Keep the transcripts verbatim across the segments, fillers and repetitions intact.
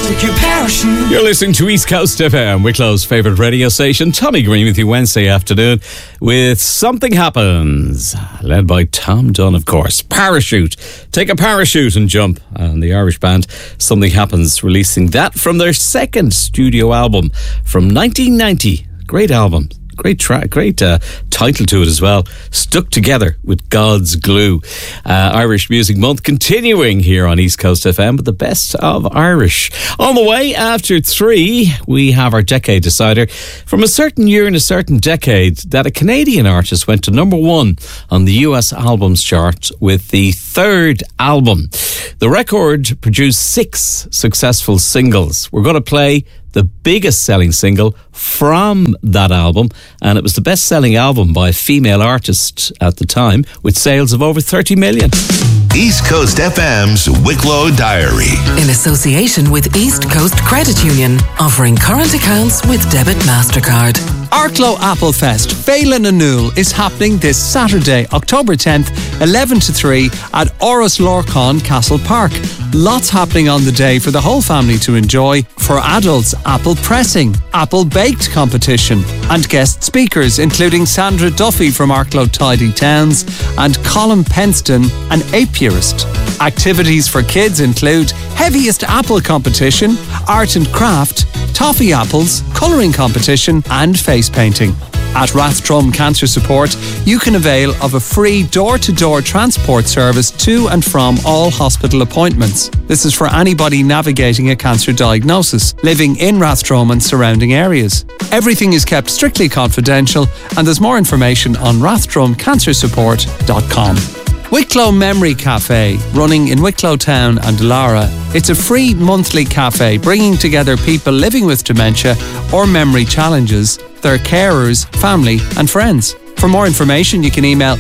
Take your parachute. You're listening to East Coast F M, Wicklow's favourite radio station. Tommy Green with you Wednesday afternoon with Something Happens, led by Tom Dunn, of course. Parachute. Take a parachute and jump. And the Irish band Something Happens, releasing that from their second studio album from nineteen ninety. Great album. Great track, great uh, title to it as well. Stuck Together with God's Glue. Uh, Irish Music Month continuing here on East Coast F M with the best of Irish. On the way after three, we have our Decade Decider. From a certain year in a certain decade that a Canadian artist went to number one on the U S albums chart with the third album. The record produced six successful singles. We're going to play the biggest selling single from that album, and it was the best selling album by a female artist at the time, with sales of over thirty million. East Coast F M's Wicklow Diary, in association with East Coast Credit Union, offering current accounts with debit MasterCard. Arklow Applefest Phelan Anul is happening this Saturday, October tenth, eleven to three at Oros Lorcan Castle Park. Lots happening on the day for the whole family to enjoy. For adults, apple pressing, apple baked competition, and guest speakers including Sandra Duffy from Arklow Tidy Towns and Colin Penston, an apiarist. Activities for kids include heaviest apple competition, art and craft, toffee apples, colouring competition and face painting. At Rathdrum Cancer Support, you can avail of a free door-to-door transport service to and from all hospital appointments. This is for anybody navigating a cancer diagnosis, living in Rathdrum and surrounding areas. Everything is kept strictly confidential, and there's more information on rathdrum cancer support dot com. Wicklow Memory Cafe, running in Wicklow Town and Delara. It's a free monthly cafe bringing together people living with dementia or memory challenges, their carers, family and friends. For more information, you can email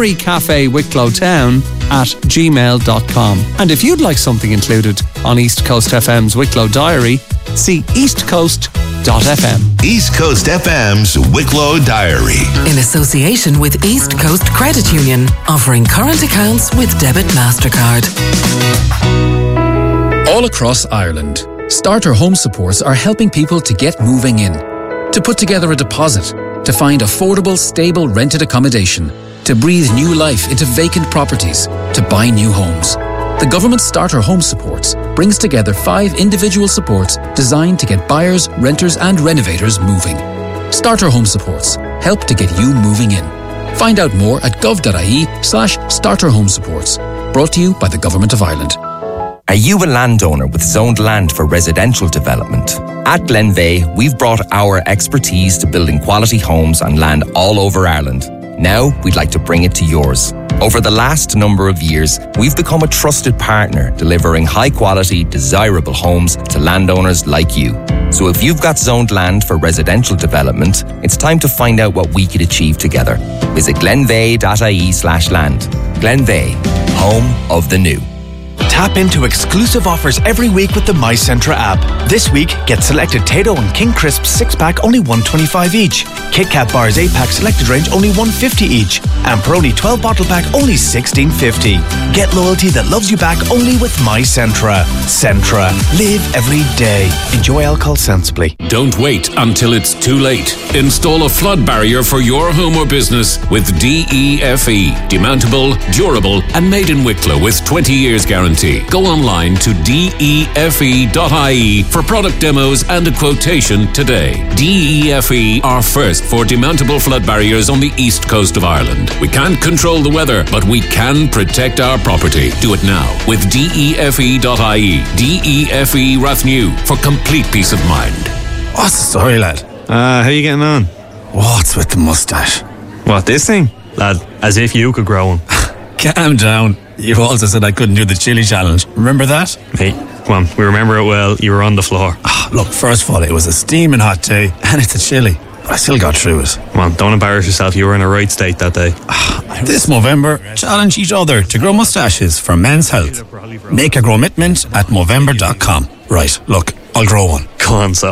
memorycafeWicklowtown at gmail dot com. And if you'd like something included on East Coast F M's Wicklow Diary, see east coast dot f m. East Coast F M's Wicklow Diary, in association with East Coast Credit Union, offering current accounts with debit MasterCard. All across Ireland, Starter Home Supports are helping people to get moving in, to put together a deposit, to find affordable, stable rented accommodation, to breathe new life into vacant properties, to buy new homes. The government Starter Home Supports brings together five individual supports designed to get buyers, renters and renovators moving. Starter Home Supports help to get you moving in. Find out more at gov.ie slash starter home supports. Brought to you by the Government of Ireland. Are you a landowner with zoned land for residential development? At Glenveigh, we've brought our expertise to building quality homes on land all over Ireland. Now, we'd like to bring it to yours. Over the last number of years, we've become a trusted partner, delivering high-quality, desirable homes to landowners like you. So if you've got zoned land for residential development, it's time to find out what we could achieve together. Visit glenveigh.ie slash land. Glenveigh, home of the new. Tap into exclusive offers every week with the MyCentra app. This week, get selected Tayto and King Crisps six-pack only one twenty-five each. Kit Kat bars eight-pack selected range only one fifty each. And Peroni twelve bottle pack only sixteen fifty. Get loyalty that loves you back only with MyCentra. Centra. Live every day. Enjoy alcohol sensibly. Don't wait until it's too late. Install a flood barrier for your home or business with D E F E. Demountable, durable and made in Wicklow with twenty years guarantee. Go online to D E F E dot I E for product demos and a quotation today. D E F E are first for demountable flood barriers on the east coast of Ireland. We can't control the weather, but we can protect our property. Do it now with D E F E dot I E. D E F E Rathnew for complete peace of mind. What's the story, lad? Uh, how you getting on? What's with the moustache? What, this thing? Lad, as if you could grow one. Calm down. You also said I couldn't do the chili challenge. Remember that? Hey, come on, we remember it well. You were on the floor. Oh, look, first of all, it was a steaming hot day, and it's a chili. But I still got through it. Come on, don't embarrass yourself. You were in a right state that day. This Movember, challenge each other to grow moustaches for men's health. Make a commitment at Movember dot com. Right, look, I'll grow one. Go on, so.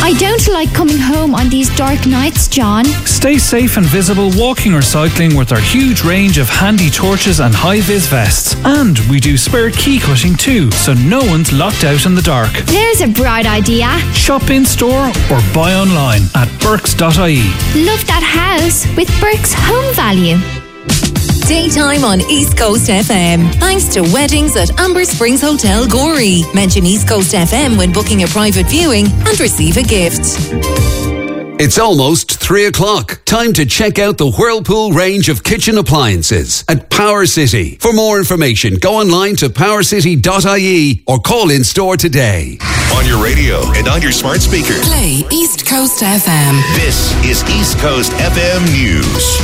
I don't like coming home on these dark nights, John. Stay safe and visible walking or cycling with our huge range of handy torches and high-vis vests. And we do spare key cutting too, so no one's locked out in the dark. There's a bright idea. Shop in store or buy online at burks dot I E. Love that house with Burke's Home Value. Daytime on East Coast F M. Thanks to weddings at Amber Springs Hotel, Gorey. Mention East Coast F M when booking a private viewing and receive a gift. It's almost three o'clock. Time to check out the Whirlpool range of kitchen appliances at Power City. For more information, go online to power city dot I E or call in store today. On your radio and on your smart speaker. Play East Coast F M. This is East Coast F M News.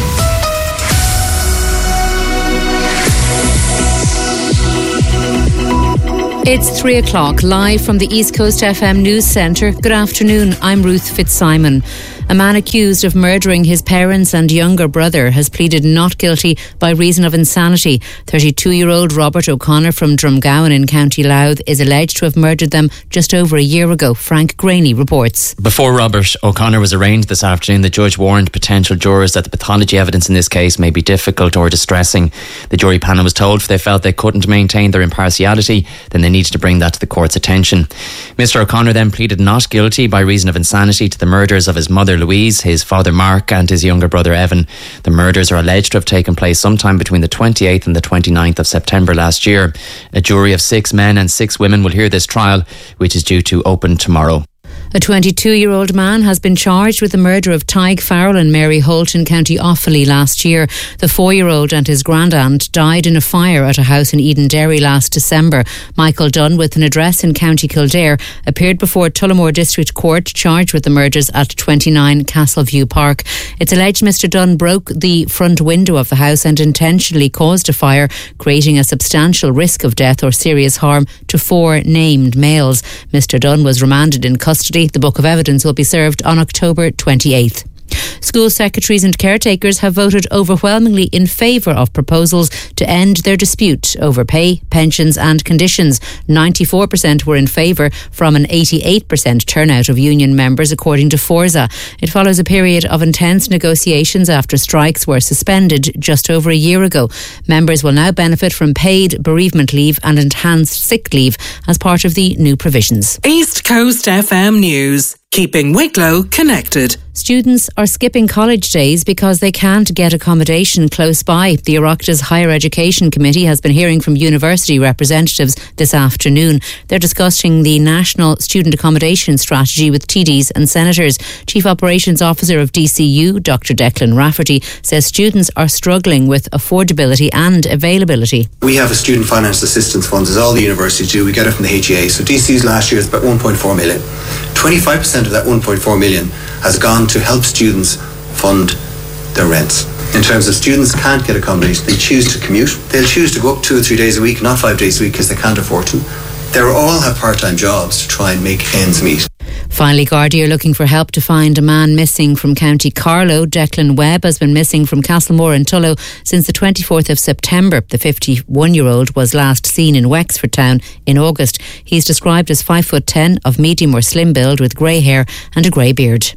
It's three o'clock, live from the East Coast F M News Centre. Good afternoon, I'm Ruth Fitzsimon. A man accused of murdering his parents and younger brother has pleaded not guilty by reason of insanity. thirty-two-year-old Robert O'Connor from Drumgowan in County Louth is alleged to have murdered them just over a year ago. Frank Graney reports. Before Robert O'Connor was arraigned this afternoon, the judge warned potential jurors that the pathology evidence in this case may be difficult or distressing. The jury panel was told if they felt they couldn't maintain their impartiality, then they needed to bring that to the court's attention. Mister O'Connor then pleaded not guilty by reason of insanity to the murders of his mother Louise, his father Mark and his younger brother Evan. The murders are alleged to have taken place sometime between the twenty-eighth and the twenty-ninth of September last year. A jury of six men and six women will hear this trial, which is due to open tomorrow. A twenty-two-year-old man has been charged with the murder of Tig Farrell and Mary Holt in County Offaly last year. The four-year-old and his grandaunt died in a fire at a house in Edenderry last December. Michael Dunn, with an address in County Kildare, appeared before Tullamore District Court charged with the murders at twenty-nine Castleview Park. It's alleged Mister Dunn broke the front window of the house and intentionally caused a fire, creating a substantial risk of death or serious harm to four named males. Mister Dunn was remanded in custody. The book of evidence will be served on October twenty-eighth. School secretaries and caretakers have voted overwhelmingly in favour of proposals to end their dispute over pay, pensions and conditions. ninety-four percent were in favour from an eighty-eight percent turnout of union members, according to Forza. It follows a period of intense negotiations after strikes were suspended just over a year ago. Members will now benefit from paid bereavement leave and enhanced sick leave as part of the new provisions. East Coast F M News. Keeping Wicklow connected. Students are skipping college days because they can't get accommodation close by. The Oireachtas Higher Education Committee has been hearing from university representatives this afternoon. They're discussing the National Student Accommodation Strategy with T Ds and Senators. Chief Operations Officer of D C U, Doctor Declan Rafferty, says students are struggling with affordability and availability. We have a student finance assistance fund, as all the universities do. We get it from the H E A. So D C U's last year is about one point four million. twenty-five percent of that one point four million has gone to help students fund their rents. In terms of students can't get accommodation, they choose to commute. They'll choose to go up two or three days a week, not five days a week, because they can't afford to. They all have part-time jobs to try and make ends meet. Finally, Gardaí are looking for help to find a man missing from County Carlow. Declan Webb has been missing from Castlemore and Tullow since the twenty-fourth of September. The fifty-one-year-old was last seen in Wexford Town in August. He's described as five foot ten, of medium or slim build, with grey hair and a grey beard.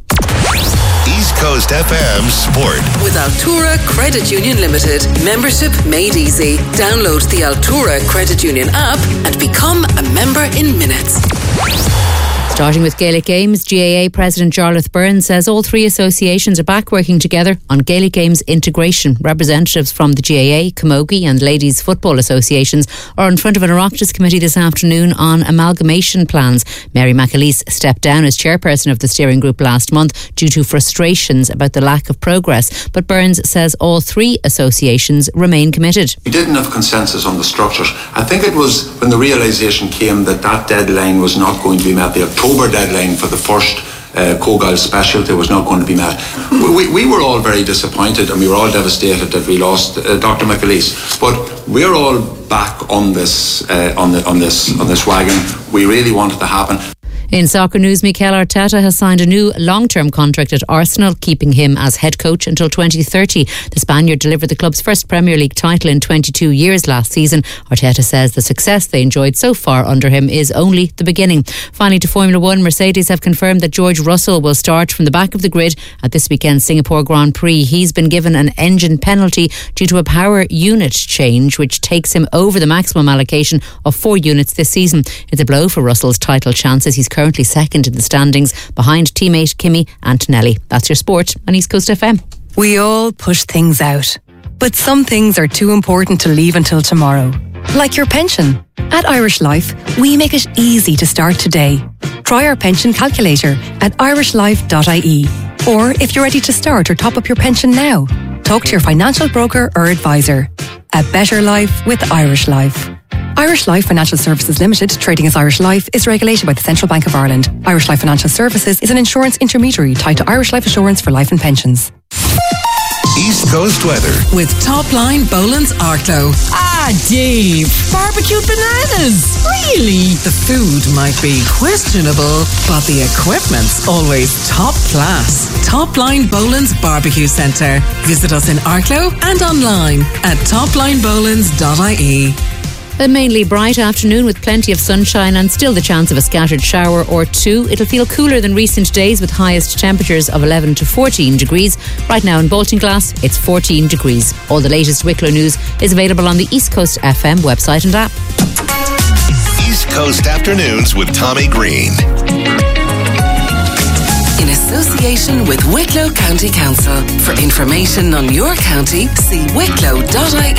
East Coast F M Sport. With Altura Credit Union Limited. Membership made easy. Download the Altura Credit Union app and become a member in minutes. Starting with Gaelic Games, G A A President Jarlath Byrne says all three associations are back working together on Gaelic Games integration. Representatives from the G A A, Camogie and Ladies Football Associations are in front of an Oireachtas committee this afternoon on amalgamation plans. Mary McAleese stepped down as chairperson of the steering group last month due to frustrations about the lack of progress. But Burns says all three associations remain committed. We didn't have consensus on the structures. I think it was when the realisation came that that deadline was not going to be met. The October deadline for the first uh, Cogal specialty was not going to be met. We, we were all very disappointed and we were all devastated that we lost uh, Doctor McAleese. But we're all back on this uh, on the on this on this wagon. We really want it to happen. In soccer news, Mikel Arteta has signed a new long-term contract at Arsenal, keeping him as head coach until twenty thirty. The Spaniard delivered the club's first Premier League title in twenty-two years last season. Arteta says the success they enjoyed so far under him is only the beginning. Finally, to Formula One, Mercedes have confirmed that George Russell will start from the back of the grid at this weekend's Singapore Grand Prix. He's been given an engine penalty due to a power unit change, which takes him over the maximum allocation of four units this season. It's a blow for Russell's title chances. He's currently second in the standings behind teammate Kimi Antonelli. That's your sport on East Coast F M. We all push things out, but some things are too important to leave until tomorrow. Like your pension. At Irish Life, we make it easy to start today. Try our pension calculator at irish life dot I E. Or if you're ready to start or top up your pension now, talk to your financial broker or advisor. A better life with Irish Life. Irish Life Financial Services Limited, trading as Irish Life, is regulated by the Central Bank of Ireland. Irish Life Financial Services is an insurance intermediary tied to Irish Life Assurance for life and pensions. East Coast weather. With Topline Boland's Arklow. Ah, Dave. Barbecued bananas. Really? The food might be questionable, but the equipment's always top class. Topline Boland's Barbecue Centre. Visit us in Arklow and online at topline bolands dot I E. A mainly bright afternoon with plenty of sunshine and still the chance of a scattered shower or two. It'll feel cooler than recent days with highest temperatures of eleven to fourteen degrees. Right now in Baltinglass, it's fourteen degrees. All the latest Wicklow news is available on the East Coast F M website and app. East Coast Afternoons with Tommy Green. In association with Wicklow County Council. For information on your county, see wicklow dot I E.